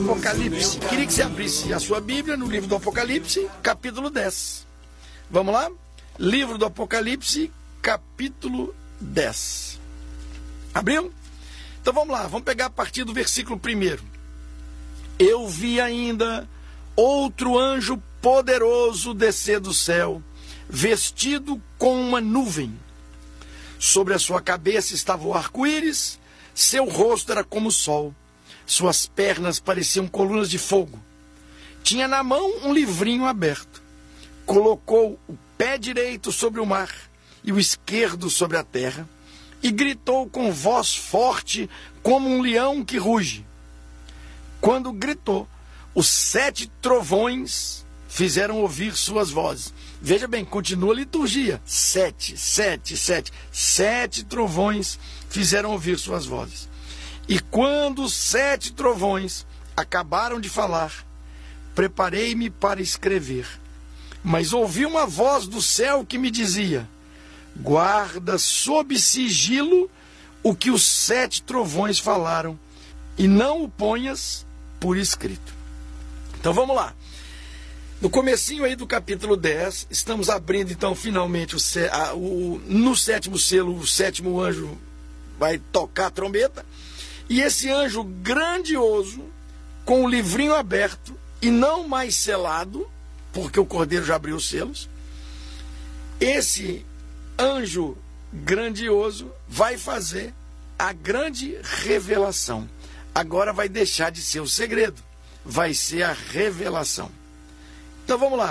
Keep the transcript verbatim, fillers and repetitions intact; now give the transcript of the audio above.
Apocalipse. Queria que você abrisse a sua Bíblia no livro do Apocalipse, capítulo dez. Vamos lá? Livro do Apocalipse, capítulo dez. Abriu? Então vamos lá, vamos pegar a partir do versículo primeiro. Eu vi ainda outro anjo poderoso descer do céu, vestido com uma nuvem. Sobre a sua cabeça estava o arco-íris, seu rosto era como o sol, suas pernas pareciam colunas de fogo. Tinha na mão um livrinho aberto. Colocou o pé direito sobre o mar e o esquerdo sobre a terra, e gritou com voz forte como um leão que ruge. Quando gritou, os sete trovões fizeram ouvir suas vozes. Veja bem, continua a liturgia. Sete, sete, sete. Sete trovões fizeram ouvir suas vozes. E quando os sete trovões acabaram de falar, preparei-me para escrever. Mas ouvi uma voz do céu que me dizia: guarda sob sigilo o que os sete trovões falaram, e não o ponhas por escrito. Então vamos lá. No comecinho aí do capítulo dez, estamos abrindo então finalmente, o, a, o, no sétimo selo, o sétimo anjo vai tocar a trombeta, e esse anjo grandioso, com o livrinho aberto e não mais selado, porque o cordeiro já abriu os selos, esse anjo grandioso vai fazer a grande revelação. Agora vai deixar de ser o segredo, vai ser a revelação. Então vamos lá.